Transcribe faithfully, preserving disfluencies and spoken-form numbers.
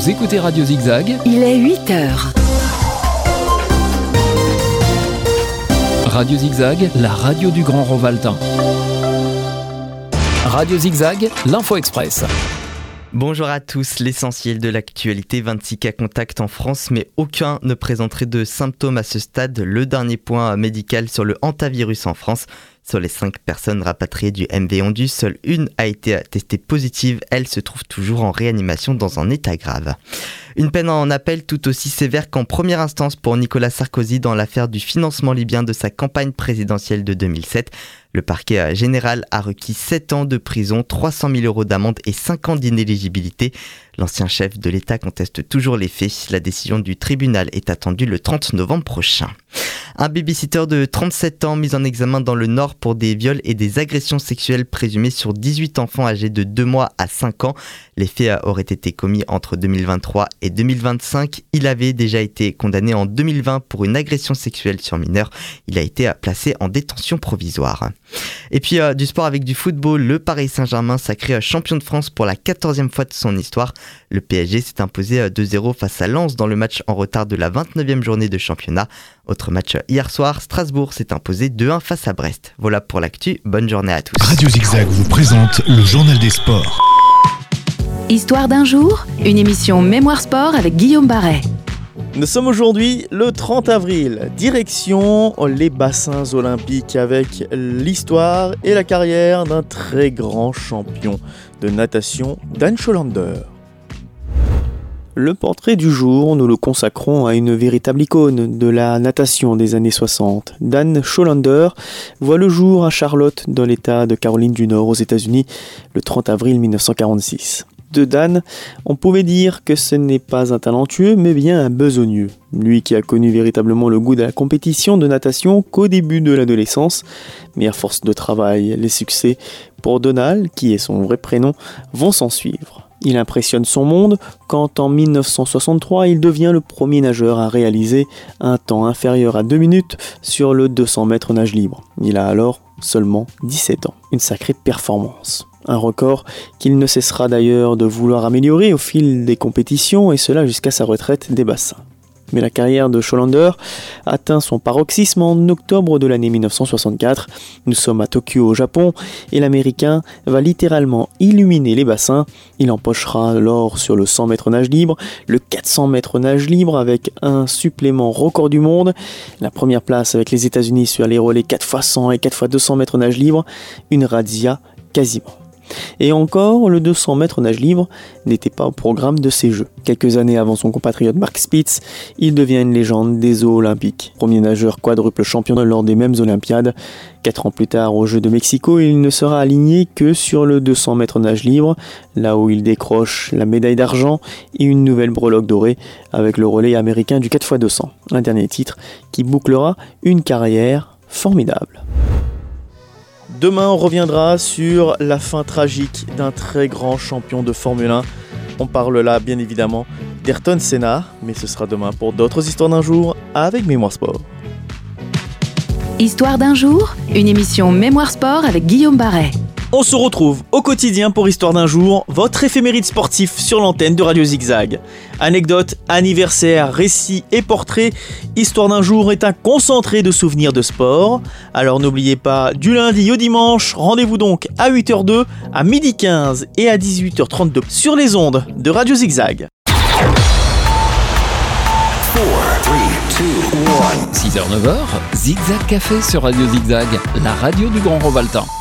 Vous écoutez Radio Zigzag. Il est huit heures. Radio Zigzag, la radio du Grand Rovaltain. Radio Zigzag, l'Info Express. Bonjour à tous, l'essentiel de l'actualité, vingt-six cas contacts en France, mais aucun ne présenterait de symptômes à ce stade. Le dernier point médical sur le hantavirus en France. Sur les cinq personnes rapatriées du M V Ondu, seule une a été testée positive. Elle se trouve toujours en réanimation dans un état grave. Une peine en appel tout aussi sévère qu'en première instance pour Nicolas Sarkozy dans l'affaire du financement libyen de sa campagne présidentielle de deux mille sept. Le parquet général a requis sept ans de prison, trois cent mille euros d'amende et cinq ans d'inéligibilité. L'ancien chef de l'État conteste toujours les faits. La décision du tribunal est attendue le trente novembre prochain. Un baby-sitter de trente-sept ans mis en examen dans le Nord pour des viols et des agressions sexuelles présumées sur dix-huit enfants âgés de deux mois à cinq ans. Les faits auraient été commis entre deux mille vingt-trois et deux mille vingt-cinq. Il avait déjà été condamné en deux mille vingt pour une agression sexuelle sur mineur. Il a été placé en détention provisoire. Et puis euh, du sport avec du football, le Paris Saint-Germain sacré champion de France pour la quatorzième fois de son histoire. Le P S G s'est imposé deux zéro face à Lens dans le match en retard de la vingt-neuvième journée de championnat. Autre match hier soir, Strasbourg s'est imposé deux un face à Brest. Voilà pour l'actu, bonne journée à tous. Radio Zigzag vous présente le journal des sports. Histoire d'un jour, une émission Mémoire Sport avec Guillaume Barret. Nous sommes aujourd'hui le trente avril, direction les bassins olympiques avec l'histoire et la carrière d'un très grand champion de natation, Dan Schollander. Le portrait du jour, nous le consacrons à une véritable icône de la natation des années soixante. Dan Schollander voit le jour à Charlotte, dans l'État de Caroline du Nord, aux États-Unis, le trente avril mille neuf cent quarante-six. De Dan, on pouvait dire que ce n'est pas un talentueux, mais bien un besogneux. Lui qui a connu véritablement le goût de la compétition de natation qu'au début de l'adolescence. Mais à force de travail, les succès pour Donald, qui est son vrai prénom, vont s'en suivre. Il impressionne son monde quand en mille neuf cent soixante-trois, il devient le premier nageur à réaliser un temps inférieur à deux minutes sur le deux cents mètres nage libre. Il a alors seulement dix-sept ans. Une sacrée performance. Un record qu'il ne cessera d'ailleurs de vouloir améliorer au fil des compétitions et cela jusqu'à sa retraite des bassins. Mais la carrière de Schollander atteint son paroxysme en octobre de l'année mille neuf cent soixante-quatre. Nous sommes à Tokyo au Japon et l'Américain va littéralement illuminer les bassins. Il empochera l'or sur le cent mètres nage libre, le quatre cents mètres nage libre avec un supplément record du monde, la première place avec les États-Unis sur les relais quatre fois cent et quatre fois deux cents mètres nage libre, une razzia quasiment. Et encore, le deux cents mètres nage libre n'était pas au programme de ces Jeux. Quelques années avant son compatriote Mark Spitz, il devient une légende des eaux olympiques. Premier nageur quadruple champion lors des mêmes Olympiades. Quatre ans plus tard, aux Jeux de Mexico, il ne sera aligné que sur le deux cents mètres nage libre, là où il décroche la médaille d'argent et une nouvelle breloque dorée avec le relais américain du quatre fois deux cents. Un dernier titre qui bouclera une carrière formidable. Demain, on reviendra sur la fin tragique d'un très grand champion de Formule un. On parle là, bien évidemment, d'Ayrton Senna, mais ce sera demain pour d'autres histoires d'un jour avec Mémoire Sport. Histoire d'un jour, une émission Mémoire Sport avec Guillaume Barret. On se retrouve au quotidien pour Histoire d'un jour, votre éphéméride sportif sur l'antenne de Radio Zigzag. Anecdotes, anniversaires, récits et portraits, Histoire d'un jour est un concentré de souvenirs de sport. Alors n'oubliez pas, du lundi au dimanche, rendez-vous donc à huit heures zéro deux, à midi quinze et à dix-huit heures trente-deux sur les ondes de Radio Zigzag. six heures neuf heures, Zigzag Café sur Radio Zigzag, la radio du Grand Rovaltain.